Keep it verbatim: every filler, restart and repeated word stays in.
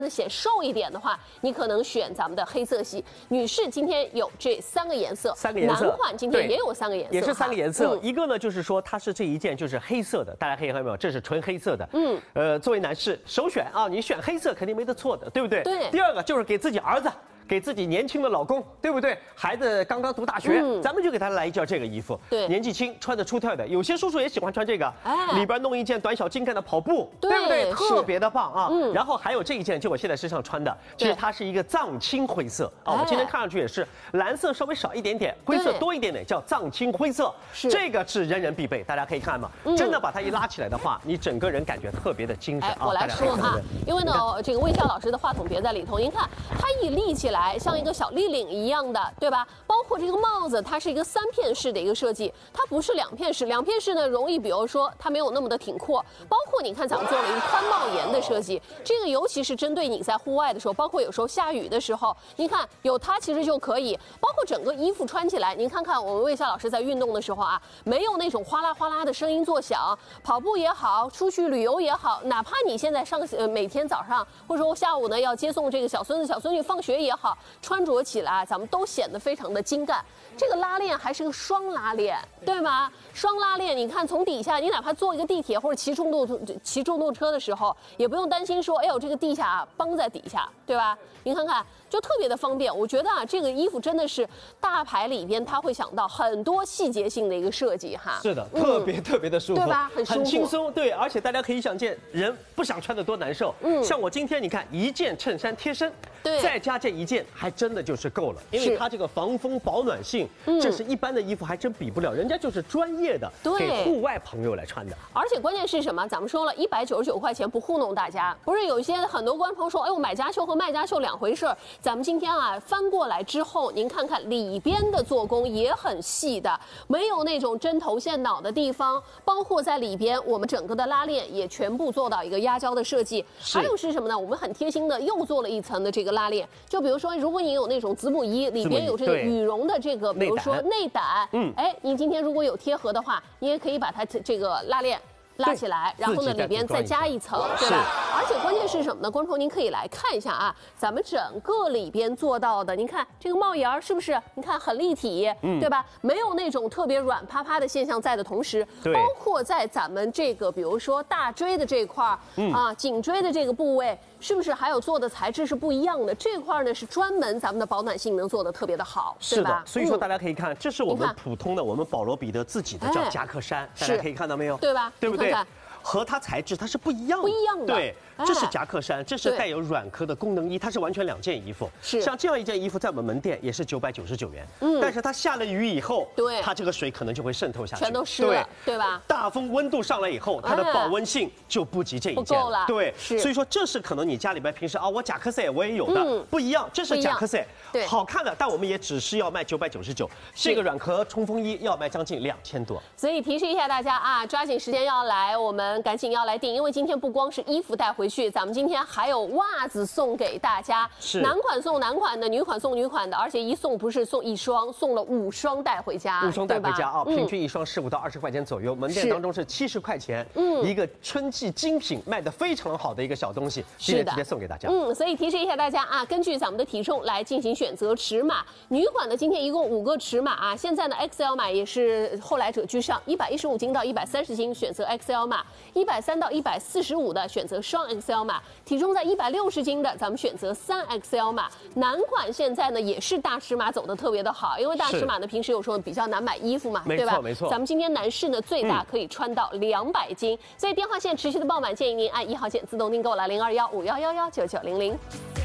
显瘦一点的话，你可能选咱们的黑色系。女士今天有这三个颜色， 三个颜色。 男款今天也有三个颜色， 也是三个颜色。 嗯、 一个呢，就是说它是这一件就是黑色的，大家可以看到没有？这是纯黑色的。嗯。呃，作为男士首选啊，你选黑色肯定没得错的，对不对？ 对。 第二个就是给自己儿子。 给自己年轻的老公，对不对？孩子刚刚读大学，嗯、咱们就给他来一件这个衣服， 对， 年纪轻，穿得出挑的。有些叔叔也喜欢穿这个， 哎， 里边弄一件短小精干的跑步， 对, 对不对？特别的棒啊！ 嗯， 然后还有这一件，就我现在身上穿的，其实它是一个藏青灰色啊。我今天看上去也是蓝色稍微少一点点，灰色多一点点，叫藏青灰色。 是这个是人人必备，大家可以看嘛。嗯、真的把它一拉起来的话，你整个人感觉特别的精神啊。 我来说啊，因为呢，这个魏笑老师的话筒别在里头，您看它一立起来像一个小立领一样的，对吧？包括这个帽子，它是一个三片式的一个设计，它不是两片式。两片式呢，容易比如说它没有那么的挺阔。包括你看，咱们做了一个宽帽檐的设计，这个尤其是针对你在户外的时候，包括有时候下雨的时候，您看有它其实就可以。包括整个衣服穿起来，您看看我们魏笑老师在运动的时候啊，没有那种哗啦哗啦的声音作响。跑步也好，出去旅游也好，哪怕你现在上呃每天早上或者说下午呢要接送这个小孙子小孙女放学也好，穿着起来。 咱们都显得非常的精干，这个拉链还是个双拉链，对吗？双拉链，你看从底下，你哪怕坐一个地铁或者骑重度骑重度车的时候，也不用担心说，哎呦，这个地下帮在底下，对吧？您看看，就特别的方便。我觉得啊，这个衣服真的是大牌里边，他会想到很多细节性的一个设计哈。 是的，特别、嗯、特别的舒服， 对吧？很舒服， 很轻松，对，而且大家可以想见，人不想穿的多难受。嗯，像我今天你看，一件衬衫贴身， 对， 再加这一件，还真的就是够了。因为它这个防风保暖性，这是一般的衣服还真比不了，人家就是专业的，给户外朋友来穿的。 而且关键是什么？咱们说了一百九十九块钱不糊弄大家，不是有一些很多观众朋友说，哎呦，买家秀和卖家秀两回事儿。咱们今天啊翻过来之后，您看看里边的做工也很细的，没有那种针头线脑的地方，包括在里边我们整个的拉链也全部做到一个压胶的设计。还有是什么呢？我们很贴心的又做了一层的这个拉链，就比如说，如果你有那种子母衣，里边有这个羽绒的这个，比如说内胆，嗯，哎，你今天如果有贴合的话，你也可以把它这个拉链拉起来，然后呢里边再加一层，对吧？而且关键是什么呢？观众朋友您可以来看一下啊，咱们整个里边做到的，您看这个帽檐是不是？你看很立体，嗯，对吧？没有那种特别软趴趴的现象在的同时，包括在咱们这个比如说大椎的这块儿，嗯啊，颈椎的这个部位。 是不是还有做的材质是不一样的？这块呢是专门咱们的保暖性能做的特别的好， 是的。所以说大家可以看，这是我们普通的我们保罗彼得自己的叫夹克衫，大家可以看到没有？ 对吧？ 对不对？和它材质它是不一样的， 不一样的。 对，这是夹克衫，这是带有软壳的功能衣，它是完全两件衣服。 是像这样一件衣服，在我们门店也是九百九十九元。嗯，但是它下了雨以后， 对， 它这个水可能就会渗透下去， 全都湿了，对吧？ 大风温度上来以后，它的保温性就不及这一件了。对，所以说这是可能你家里边平时啊，我夹克衫我也有的，不一样，这是夹克衫， 对， 好看的，但我们也只是要卖九百九十九，这个软壳冲锋衣要卖将近两千多。 所以提示一下大家啊，抓紧时间要来，我们赶紧要来订。 因为今天不光是衣服带回去，咱们今天还有袜子送给大家， 是男款送男款的，女款送女款的，而且一送不是送一双，送了五双带回家， 五双带回家啊，平均一双十五到二十块钱左右，门店当中是七十块钱，嗯，一个春季精品，卖的非常好的一个小东西，今天直接送给大家。 嗯，所以提示一下大家啊，根据咱们的体重来进行选择尺码。女款的今天一共五个尺码啊，现在呢 X L 码也是后来者居上，一百一十五斤到一百三十斤选择 X L 码，一百三到一百四十五的选择双 X L 码，体重在一百六十斤的咱们选择三 X L 码。男款现在呢也是大尺码走的特别的好，因为大尺码呢平时有时候比较难买衣服嘛，对吧？ 没错， 咱们今天男士呢最大可以穿到两百斤，所以电话线持续的爆满，建议您按一号键自动订购了零二幺五幺幺幺九九零零。